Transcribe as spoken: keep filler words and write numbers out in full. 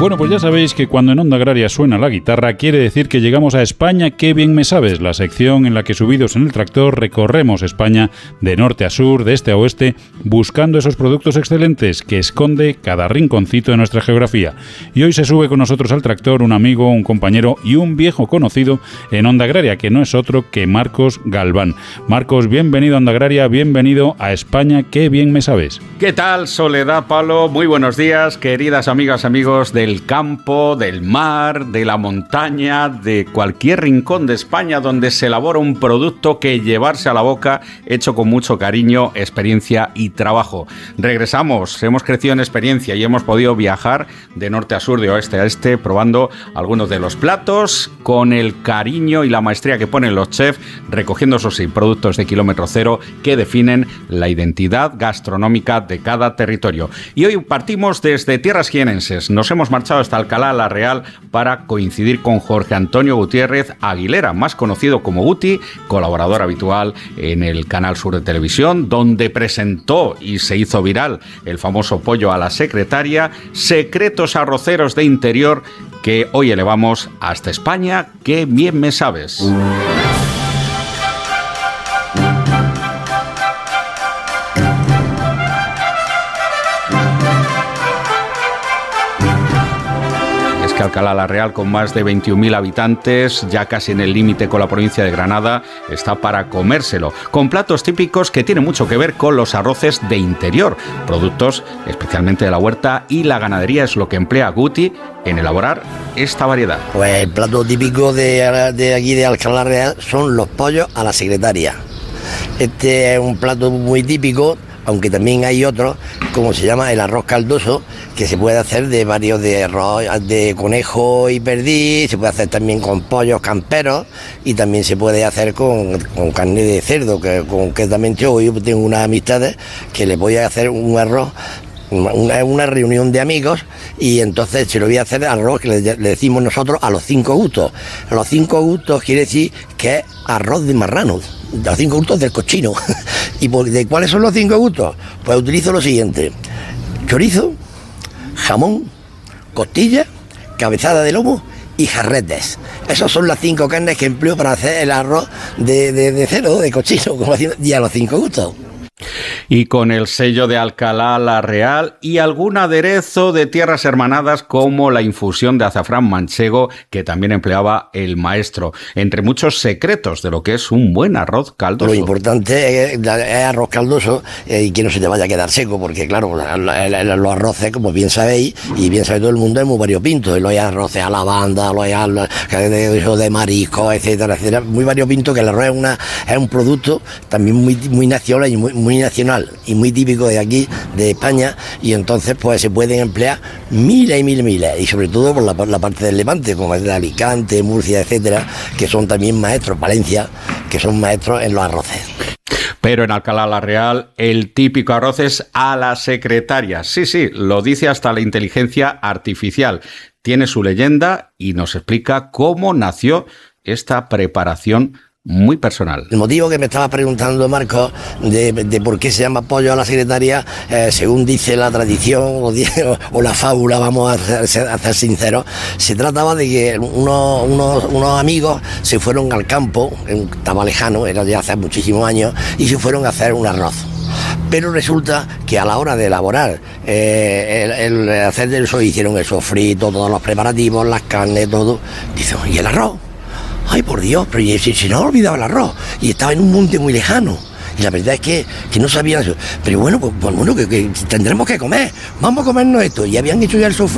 Bueno, pues ya sabéis que cuando en Onda Agraria suena la guitarra, quiere decir que llegamos a España, qué bien me sabes, la sección en la que subidos en el tractor recorremos España de norte a sur, de este a oeste, buscando esos productos excelentes que esconde cada rinconcito de nuestra geografía. Y hoy se sube con nosotros al tractor un amigo, un compañero y un viejo conocido en Onda Agraria, que no es otro que Marcos Galván. Marcos, bienvenido a Onda Agraria, bienvenido a España, qué bien me sabes. ¿Qué tal, Soledad, Pablo? Muy buenos días, queridas amigas, amigos del campo, del mar, de la montaña, de cualquier rincón de España donde se elabora un producto que llevarse a la boca, hecho con mucho cariño, experiencia y trabajo. Regresamos, hemos crecido en experiencia y hemos podido viajar de norte a sur, de oeste a este, probando algunos de los platos con el cariño y la maestría que ponen los chefs, recogiendo esos sí, productos de kilómetro cero que definen la identidad gastronómica de cada territorio. Y hoy partimos desde tierras jienenses. Nos hemos marchado hasta Alcalá la Real para coincidir con Jorge Antonio Gutiérrez Aguilera, más conocido como Guti, colaborador habitual en el Canal Sur de Televisión, donde presentó y se hizo viral el famoso pollo a la secretaria, secretos arroceros de interior que hoy elevamos hasta España. ¡Qué bien me sabes! Alcalá la Real, con más de veintiún mil habitantes, ya casi en el límite con la provincia de Granada, está para comérselo, con platos típicos que tienen mucho que ver con los arroces de interior, productos especialmente de la huerta y la ganadería es lo que emplea Guti en elaborar esta variedad. Pues el plato típico de, de aquí de Alcalá la Real son los pollos a la secretaria. Este es un plato muy típico, aunque también hay otros, como se llama el arroz caldoso, que se puede hacer de varios de arroz, de conejo y perdiz, se puede hacer también con pollos camperos y también se puede hacer con, con carne de cerdo, que concretamente hoy yo tengo unas amistades que le voy a hacer un arroz, una, una reunión de amigos y entonces se lo voy a hacer arroz que le, le decimos nosotros a los cinco gustos. A los cinco gustos quiere decir que es arroz de marrano, de los cinco gustos del cochino. ¿Y de cuáles son los cinco gustos? Pues utilizo lo siguiente: chorizo, jamón, costilla, cabezada de lomo y jarretes. Esas son las cinco carnes que empleo para hacer el arroz de, de, de cerdo, de cochino, como haciendo, y a los cinco gustos. Y con el sello de Alcalá la Real y algún aderezo de tierras hermanadas como la infusión de azafrán manchego que también empleaba el maestro, entre muchos secretos de lo que es un buen arroz caldoso. Lo importante es, es arroz caldoso eh, y que no se te vaya a quedar seco, porque claro, los arroces, como bien sabéis, y bien sabe todo el mundo, es muy variopinto. Los hay arroces a la banda, los hay de, de marisco, etcétera, etcétera. Muy variopinto, que el arroz es, una, es un producto también muy, muy nacional y muy, muy nacional y muy típico de aquí, de España, y entonces pues se pueden emplear miles y miles, miles, y sobre todo por la, por la parte del Levante, como es de Alicante, Murcia, etcétera, que son también maestros, Valencia, que son maestros en los arroces. Pero en Alcalá la Real el típico arroz es a la secretaria. Sí, sí, lo dice hasta la inteligencia artificial. Tiene su leyenda y nos explica cómo nació esta preparación muy personal. El motivo que me estaba preguntando, Marcos, de, de por qué se llama pollo a la secretaria, eh, según dice la tradición o, o la fábula, vamos a ser, a ser sinceros, se trataba de que unos, unos, unos amigos se fueron al campo, estaba lejano, era ya hace muchísimos años, y se fueron a hacer un arroz. Pero resulta que a la hora de elaborar eh, el, el hacer eso, hicieron el sofrito, todos los preparativos, las carnes, todo. Dice, ¿y el arroz? Ay, por Dios, pero si, si no ha olvidado el arroz, y estaba en un monte muy lejano, y la verdad es que, que no sabían eso. Pero bueno, pues, pues bueno, que, que tendremos que comer, vamos a comernos esto, y habían hecho ya el sofrito.